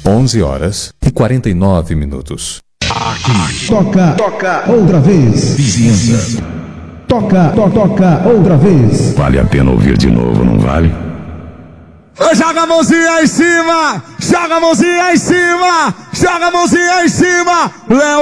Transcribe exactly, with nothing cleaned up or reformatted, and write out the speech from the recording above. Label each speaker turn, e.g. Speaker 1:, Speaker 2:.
Speaker 1: onze horas e quarenta e nove minutos.
Speaker 2: Aqui. Toca, toca, outra vez. Vizinhança. Toca, to, toca, outra vez.
Speaker 3: Vale a pena ouvir de novo, não vale?
Speaker 4: Joga a mãozinha em cima, joga a mãozinha em cima, joga a mãozinha em cima, Léo